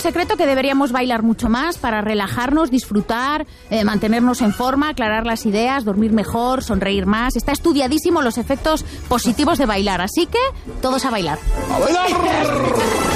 secreto que deberíamos bailar mucho más para relajarnos, disfrutar, mantenernos en forma, aclarar las ideas, dormir mejor, sonreír más. Está estudiadísimo los efectos positivos de bailar, así que todos a bailar. ¡A bailar!